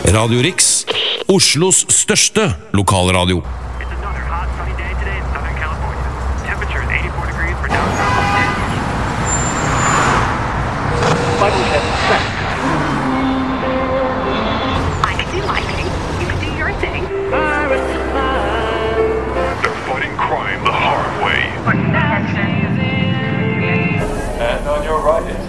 Radio Riks, Oslos største lokalradio. It's another hot sunny day today in Southern California. Temperature is 84 degrees for downtown. Bible has sex. I can do my thing. You can do your thing. They're fighting crime the hard way. And on your right